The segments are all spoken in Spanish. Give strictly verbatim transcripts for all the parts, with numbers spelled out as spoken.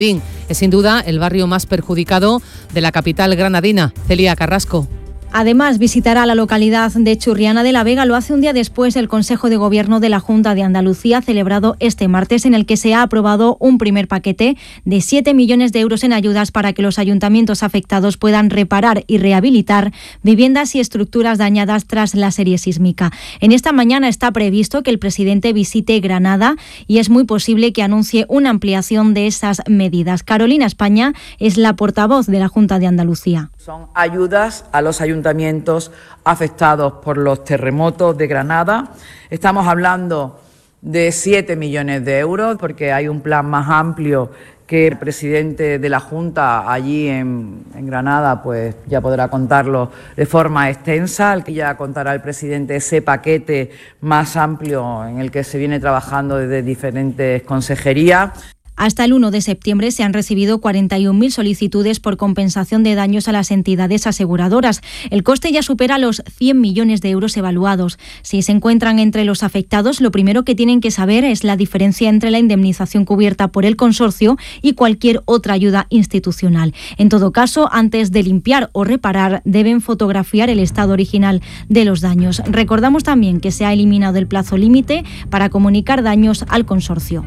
Es sin duda el barrio más perjudicado de la capital granadina. Celia Carrasco. Además, visitará la localidad de Churriana de la Vega. Lo hace un día después del Consejo de Gobierno de la Junta de Andalucía, celebrado este martes, en el que se ha aprobado un primer paquete de siete millones de euros en ayudas para que los ayuntamientos afectados puedan reparar y rehabilitar viviendas y estructuras dañadas tras la serie sísmica. En esta mañana está previsto que el presidente visite Granada y es muy posible que anuncie una ampliación de esas medidas. Carolina España es la portavoz de la Junta de Andalucía. Son ayudas a los ayuntamientos afectados por los terremotos de Granada. Estamos hablando de siete millones de euros porque hay un plan más amplio que el presidente de la Junta allí en, en Granada pues ya podrá contarlo de forma extensa, al que ya contará el presidente ese paquete más amplio en el que se viene trabajando desde diferentes consejerías. Hasta el uno de septiembre se han recibido cuarenta y un mil solicitudes por compensación de daños a las entidades aseguradoras. El coste ya supera los cien millones de euros evaluados. Si se encuentran entre los afectados, lo primero que tienen que saber es la diferencia entre la indemnización cubierta por el consorcio y cualquier otra ayuda institucional. En todo caso, antes de limpiar o reparar, deben fotografiar el estado original de los daños. Recordamos también que se ha eliminado el plazo límite para comunicar daños al consorcio.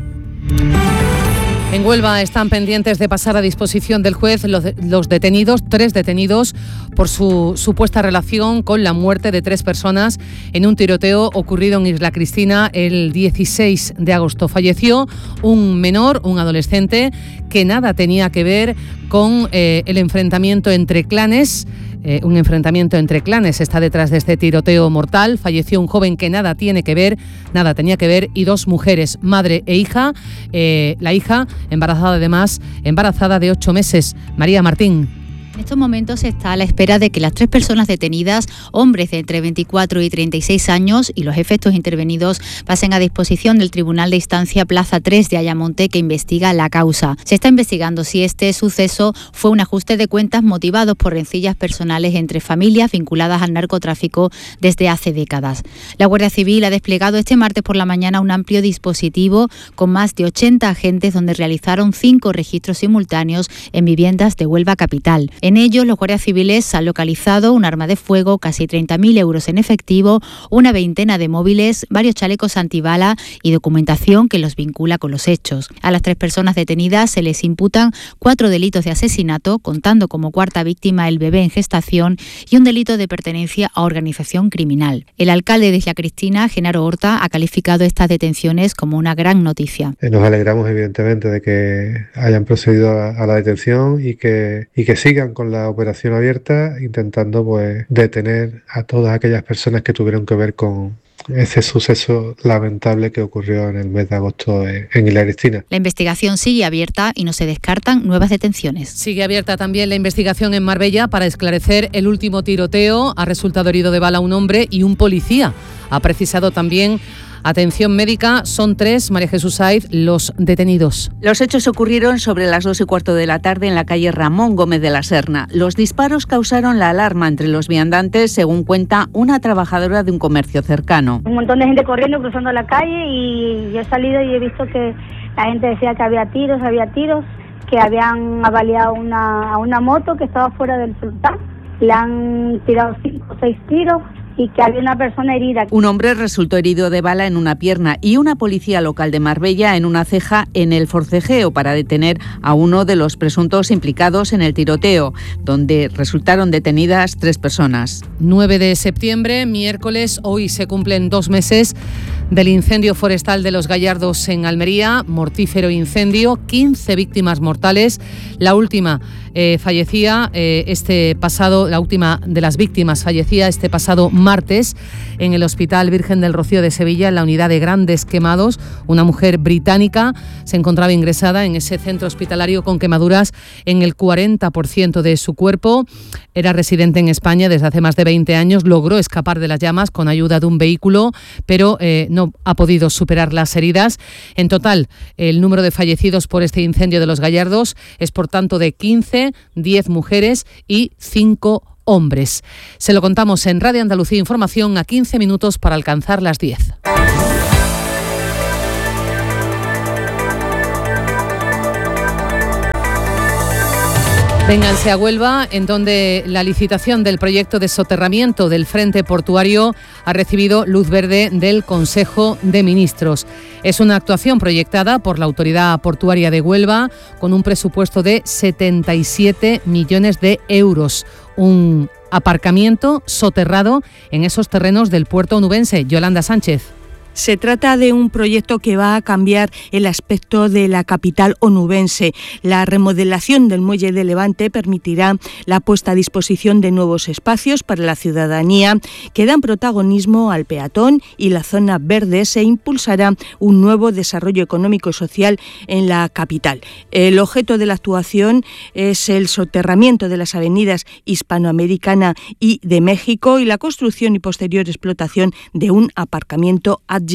En Huelva están pendientes de pasar a disposición del juez los, los detenidos, tres detenidos, por su supuesta relación con la muerte de tres personas en un tiroteo ocurrido en Isla Cristina el dieciséis de agosto. Falleció un menor, un adolescente, que nada tenía que ver con eh, el enfrentamiento entre clanes. Eh, un enfrentamiento entre clanes está detrás de este tiroteo mortal. Falleció un joven que nada tiene que ver, nada tenía que ver, y dos mujeres, madre e hija. Eh, la hija embarazada además, embarazada de ocho meses. María Martín. En estos momentos se está a la espera de que las tres personas detenidas, hombres de entre veinticuatro y treinta y seis años, y los efectos intervenidos pasen a disposición del Tribunal de Instancia Plaza tres de Ayamonte, que investiga la causa. Se está investigando si este suceso fue un ajuste de cuentas motivado por rencillas personales entre familias vinculadas al narcotráfico desde hace décadas. La Guardia Civil ha desplegado este martes por la mañana un amplio dispositivo con más de ochenta agentes donde realizaron cinco registros simultáneos en viviendas de Huelva capital. En ellos, los guardias civiles han localizado un arma de fuego, casi treinta mil euros en efectivo, una veintena de móviles, varios chalecos antibala y documentación que los vincula con los hechos. A las tres personas detenidas se les imputan cuatro delitos de asesinato, contando como cuarta víctima el bebé en gestación, y un delito de pertenencia a organización criminal. El alcalde de Isla Cristina, Genaro Horta, ha calificado estas detenciones como una gran noticia. Nos alegramos evidentemente de que hayan procedido a, a la detención y que, y que sigan con la operación abierta, intentando pues detener a todas aquellas personas que tuvieron que ver con ese suceso lamentable que ocurrió en el mes de agosto en Isla Cristina. La investigación sigue abierta y no se descartan nuevas detenciones. Sigue abierta también la investigación en Marbella para esclarecer el último tiroteo. Ha resultado herido de bala un hombre y un policía. Ha precisado también atención médica. Son tres, María Jesús Saiz, los detenidos. Los hechos ocurrieron sobre las dos y cuarto de la tarde en la calle Ramón Gómez de la Serna. Los disparos causaron la alarma entre los viandantes, según cuenta una trabajadora de un comercio cercano. Un montón de gente corriendo, cruzando la calle, y yo he salido y he visto que la gente decía que había tiros, había tiros, que habían avaliado una, a una moto que estaba fuera del sultán. Le han tirado cinco o seis tiros y que había una persona herida. Un hombre resultó herido de bala en una pierna y una policía local de Marbella en una ceja en el forcejeo para detener a uno de los presuntos implicados en el tiroteo, donde resultaron detenidas tres personas. nueve de septiembre, miércoles, hoy se cumplen dos meses del incendio forestal de Los Gallardos en Almería, mortífero incendio, quince víctimas mortales. La última eh, fallecía eh, este pasado, la última de las víctimas fallecía este pasado martes en el Hospital Virgen del Rocío de Sevilla, en la unidad de grandes quemados. Una mujer británica se encontraba ingresada en ese centro hospitalario con quemaduras en el cuarenta por ciento de su cuerpo. Era residente en España desde hace más de veinte años, logró escapar de las llamas con ayuda de un vehículo, pero eh, no ha podido superar las heridas. En total, el número de fallecidos por este incendio de Los Gallardos es, por tanto, de quince, diez mujeres y cinco hombres. Se lo contamos en Radio Andalucía Información a quince minutos para alcanzar las diez. Vénganse a Huelva, en donde la licitación del proyecto de soterramiento del frente portuario ha recibido luz verde del Consejo de Ministros. Es una actuación proyectada por la Autoridad Portuaria de Huelva con un presupuesto de setenta y siete millones de euros. Un aparcamiento soterrado en esos terrenos del puerto onubense. Yolanda Sánchez. Se trata de un proyecto que va a cambiar el aspecto de la capital onubense. La remodelación del muelle de Levante permitirá la puesta a disposición de nuevos espacios para la ciudadanía que dan protagonismo al peatón y la zona verde. Se impulsará un nuevo desarrollo económico y social en la capital. El objeto de la actuación es el soterramiento de las avenidas Hispanoamericana y de México y la construcción y posterior explotación de un aparcamiento adyacente.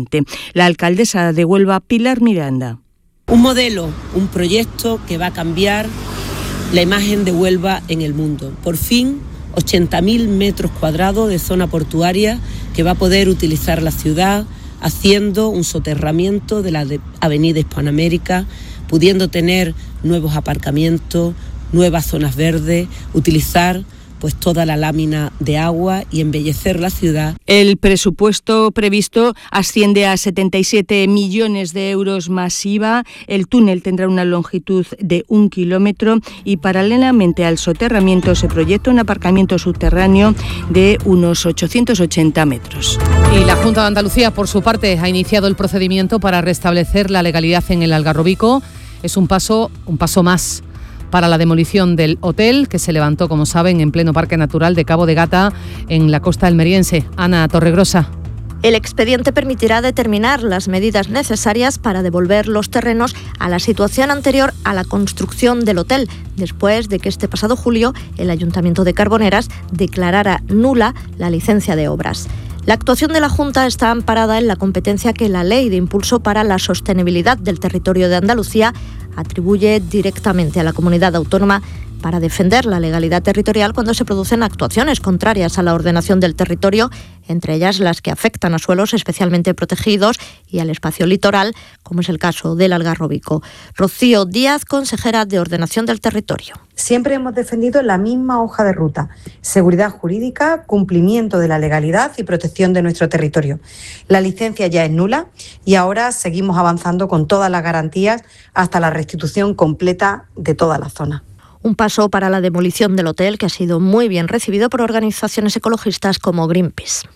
La alcaldesa de Huelva, Pilar Miranda. Un modelo, un proyecto que va a cambiar la imagen de Huelva en el mundo. Por fin, ochenta mil metros cuadrados de zona portuaria que va a poder utilizar la ciudad, haciendo un soterramiento de la de Avenida Hispanoamérica, pudiendo tener nuevos aparcamientos, nuevas zonas verdes, utilizar pues toda la lámina de agua y embellecer la ciudad. El presupuesto previsto asciende a setenta y siete millones de euros más I V A. El túnel tendrá una longitud de un kilómetro y paralelamente al soterramiento se proyecta un aparcamiento subterráneo de unos ochocientos ochenta metros. Y la Junta de Andalucía, por su parte, ha iniciado el procedimiento para restablecer la legalidad en el Algarrobico. Es un paso, un paso más para la demolición del hotel que se levantó, como saben, en pleno Parque Natural de Cabo de Gata, en la costa almeriense. Ana Torregrosa. El expediente permitirá determinar las medidas necesarias para devolver los terrenos a la situación anterior a la construcción del hotel, después de que este pasado julio el Ayuntamiento de Carboneras declarara nula la licencia de obras. La actuación de la Junta está amparada en la competencia que la Ley de Impulso para la Sostenibilidad del Territorio de Andalucía atribuye directamente a la comunidad autónoma para defender la legalidad territorial cuando se producen actuaciones contrarias a la ordenación del territorio, entre ellas las que afectan a suelos especialmente protegidos y al espacio litoral, como es el caso del Algarrobico. Rocío Díaz, consejera de Ordenación del Territorio. Siempre hemos defendido la misma hoja de ruta: seguridad jurídica, cumplimiento de la legalidad y protección de nuestro territorio. La licencia ya es nula y ahora seguimos avanzando con todas las garantías hasta la restitución completa de toda la zona. Un paso para la demolición del hotel que ha sido muy bien recibido por organizaciones ecologistas como Greenpeace.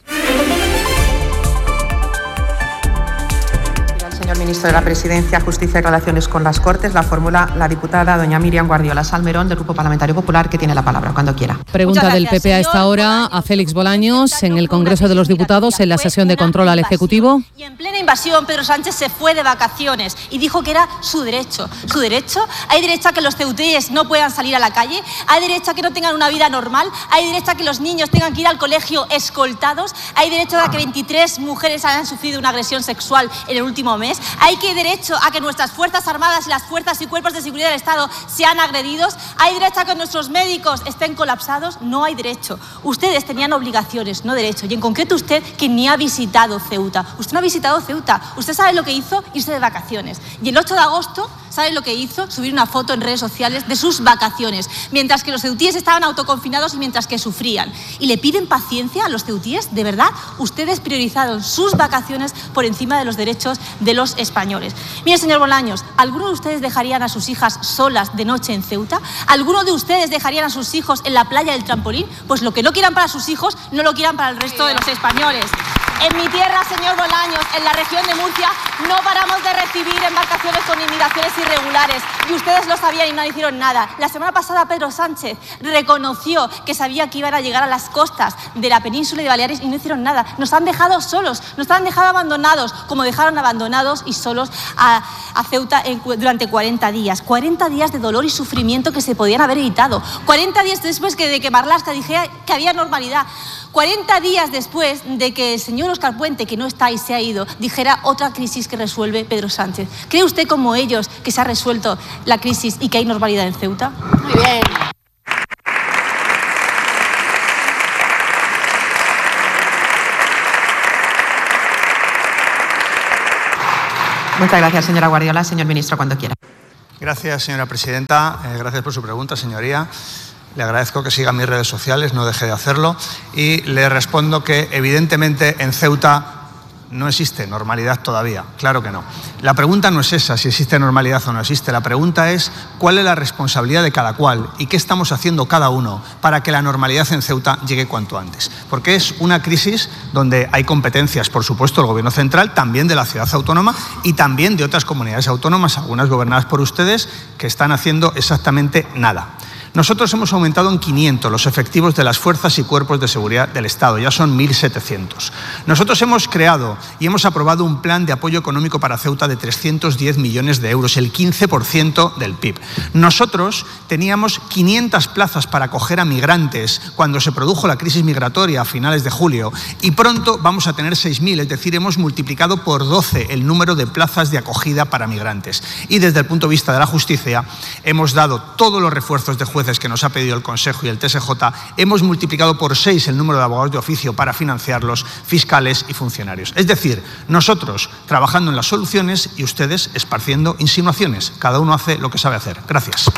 Señor ministro de la Presidencia, Justicia y Relaciones con las Cortes, la fórmula la diputada doña Miriam Guardiola Salmerón, del Grupo Parlamentario Popular, que tiene la palabra cuando quiera. Pregunta gracias, del P P a esta hora a Félix Bolaños en el Congreso de los Diputados en la sesión de control al Ejecutivo. Y en plena invasión, Pedro Sánchez se fue de vacaciones y dijo que era su derecho. ¿Su derecho? ¿Hay derecho a que los ceutíes no puedan salir a la calle? ¿Hay derecho a que no tengan una vida normal? ¿Hay derecho a que los niños tengan que ir al colegio escoltados? ¿Hay derecho a que veintitrés mujeres hayan sufrido una agresión sexual en el último mes? ¿Hay que derecho a que nuestras Fuerzas Armadas y las fuerzas y cuerpos de seguridad del Estado sean agredidos? ¿Hay derecho a que nuestros médicos estén colapsados? No hay derecho. Ustedes tenían obligaciones, no derecho. Y en concreto usted, que ni ha visitado Ceuta. Usted no ha visitado Ceuta. Usted sabe lo que hizo: irse de vacaciones. Y el ocho de agosto, ¿sabe lo que hizo? Subir una foto en redes sociales de sus vacaciones, mientras que los ceutíes estaban autoconfinados y mientras que sufrían. ¿Y le piden paciencia a los ceutíes? ¿De verdad? Ustedes priorizaron sus vacaciones por encima de los derechos de los españoles. Mire, señor Bolaños, ¿alguno de ustedes dejarían a sus hijas solas de noche en Ceuta? ¿Alguno de ustedes dejarían a sus hijos en la playa del Trampolín? Pues lo que no quieran para sus hijos, no lo quieran para el resto de los españoles. En mi tierra, señor Bolaños, en la región de Murcia, no paramos de recibir embarcaciones con inmigraciones irregulares. Y ustedes lo sabían y no hicieron nada. La semana pasada Pedro Sánchez reconoció que sabía que iban a llegar a las costas de la península de Baleares y no hicieron nada. Nos han dejado solos, nos han dejado abandonados, como dejaron abandonados y solos a, a Ceuta en, durante cuarenta días. cuarenta días de dolor y sufrimiento que se podían haber evitado. cuarenta días después que de que Marlaska dijera que había normalidad. cuarenta días después de que el señor Óscar Puente, que no está y se ha ido, dijera otra crisis que resuelve Pedro Sánchez. ¿Cree usted, como ellos, que se ha resuelto la crisis y que hay normalidad en Ceuta? Muy bien. Muchas gracias, señora Guardiola. Señor ministro, cuando quiera. Gracias, señora presidenta. Eh, gracias por su pregunta, señoría. Le agradezco que siga mis redes sociales, no deje de hacerlo. Y le respondo que, evidentemente, en Ceuta no existe normalidad todavía. Claro que no. La pregunta no es esa, si existe normalidad o no existe. La pregunta es cuál es la responsabilidad de cada cual y qué estamos haciendo cada uno para que la normalidad en Ceuta llegue cuanto antes. Porque es una crisis donde hay competencias, por supuesto, del Gobierno central, también de la ciudad autónoma y también de otras comunidades autónomas, algunas gobernadas por ustedes, que están haciendo exactamente nada. Nosotros hemos aumentado en quinientos los efectivos de las fuerzas y cuerpos de seguridad del Estado, ya son mil setecientos. Nosotros hemos creado y hemos aprobado un plan de apoyo económico para Ceuta de trescientos diez millones de euros, el quince por ciento del P I B. Nosotros teníamos quinientas plazas para acoger a migrantes cuando se produjo la crisis migratoria a finales de julio y pronto vamos a tener seis mil, es decir, hemos multiplicado por doce el número de plazas de acogida para migrantes. Y desde el punto de vista de la justicia hemos dado todos los refuerzos de jueces que nos ha pedido el Consejo y el T S J, hemos multiplicado por seis el número de abogados de oficio para financiarlos, fiscales y funcionarios. Es decir, nosotros trabajando en las soluciones y ustedes esparciendo insinuaciones. Cada uno hace lo que sabe hacer. Gracias.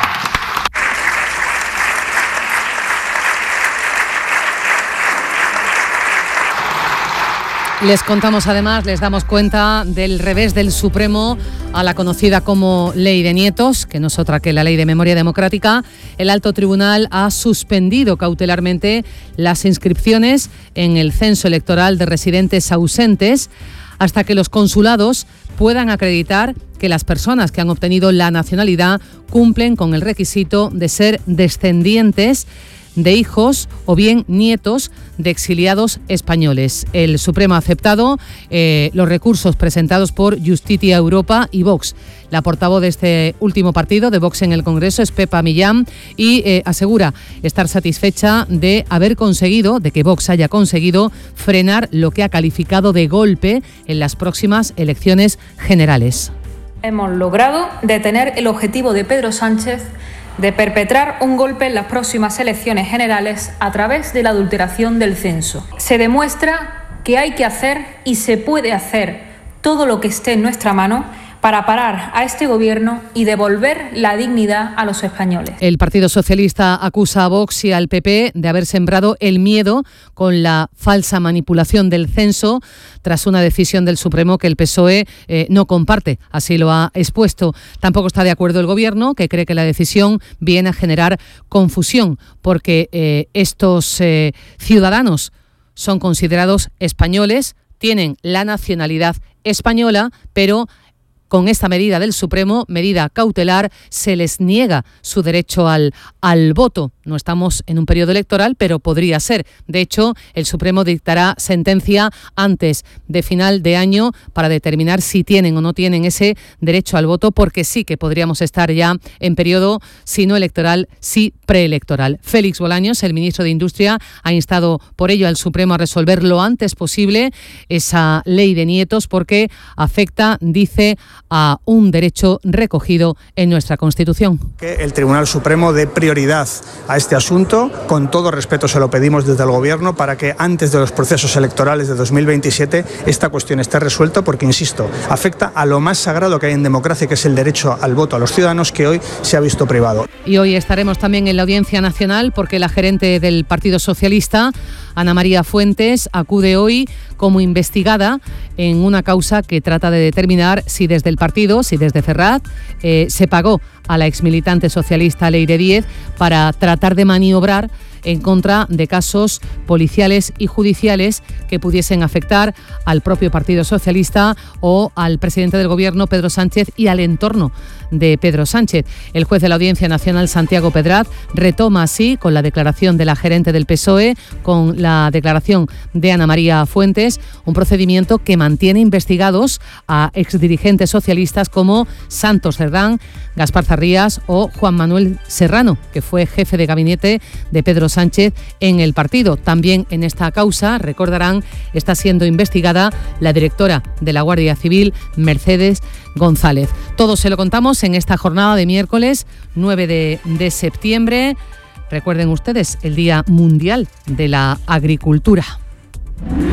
Les contamos además, les damos cuenta del revés del Supremo a la conocida como Ley de Nietos, que no es otra que la Ley de Memoria Democrática. El Alto Tribunal ha suspendido cautelarmente las inscripciones en el censo electoral de residentes ausentes hasta que los consulados puedan acreditar que las personas que han obtenido la nacionalidad cumplen con el requisito de ser descendientes de hijos o bien nietos de exiliados españoles. El Supremo ha aceptado eh, los recursos presentados por Justitia Europa y Vox. La portavoz de este último partido, de Vox en el Congreso, es Pepa Millán y eh, asegura estar satisfecha de haber conseguido, de que Vox haya conseguido frenar lo que ha calificado de golpe en las próximas elecciones generales. Hemos logrado detener el objetivo de Pedro Sánchez de perpetrar un golpe en las próximas elecciones generales a través de la adulteración del censo. Se demuestra que hay que hacer y se puede hacer todo lo que esté en nuestra mano para parar a este gobierno y devolver la dignidad a los españoles. El Partido Socialista acusa a Vox y al P P de haber sembrado el miedo con la falsa manipulación del censo tras una decisión del Supremo que el P S O E eh, no comparte, así lo ha expuesto. Tampoco está de acuerdo el Gobierno, que cree que la decisión viene a generar confusión porque eh, estos eh, ciudadanos son considerados españoles, tienen la nacionalidad española, pero con esta medida del Supremo, medida cautelar, se les niega su derecho al, al voto. No estamos en un periodo electoral, pero podría ser. De hecho, el Supremo dictará sentencia antes de final de año para determinar si tienen o no tienen ese derecho al voto, porque sí que podríamos estar ya en periodo, si no electoral, sí preelectoral. Félix Bolaños, el ministro de Industria, ha instado por ello al Supremo a resolver lo antes posible esa ley de nietos, porque afecta, dice, a un derecho recogido en nuestra Constitución. Que el Tribunal Supremo dé prioridad a este asunto. Con todo respeto se lo pedimos desde el Gobierno para que antes de los procesos electorales de dos mil veintisiete esta cuestión esté resuelta, porque, insisto, afecta a lo más sagrado que hay en democracia, que es el derecho al voto a los ciudadanos, que hoy se ha visto privado. Y hoy estaremos también en la Audiencia Nacional porque la gerente del Partido Socialista, Ana María Fuentes, acude hoy como investigada en una causa que trata de determinar si desde el partido, si desde Ferraz, eh, se pagó a la exmilitante socialista Leire Díez para tratar de maniobrar en contra de casos policiales y judiciales que pudiesen afectar al propio Partido Socialista o al presidente del Gobierno, Pedro Sánchez, y al entorno de Pedro Sánchez. El juez de la Audiencia Nacional, Santiago Pedraz, retoma así, con la declaración de la gerente del P S O E, con la declaración de Ana María Fuentes, un procedimiento que mantiene investigados a exdirigentes socialistas como Santos Cerdán, Gaspar Zarrías o Juan Manuel Serrano, que fue jefe de gabinete de Pedro Sánchez en el partido. También en esta causa, recordarán, está siendo investigada la directora de la Guardia Civil, Mercedes González. Todo se lo contamos en esta jornada de miércoles nueve de septiembre. Recuerden ustedes, el Día Mundial de la Agricultura.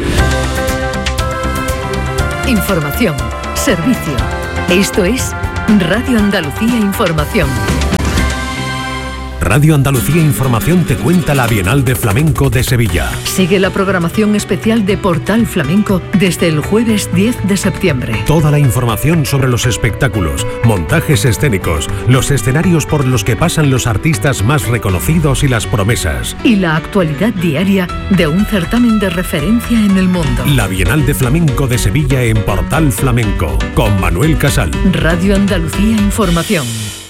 Información, servicio. Esto es Radio Andalucía Información. Radio Andalucía Información te cuenta la Bienal de Flamenco de Sevilla. Sigue la programación especial de Portal Flamenco desde el jueves diez de septiembre. Toda la información sobre los espectáculos, montajes escénicos, los escenarios por los que pasan los artistas más reconocidos y las promesas. Y la actualidad diaria de un certamen de referencia en el mundo. La Bienal de Flamenco de Sevilla en Portal Flamenco, con Manuel Casal. Radio Andalucía Información.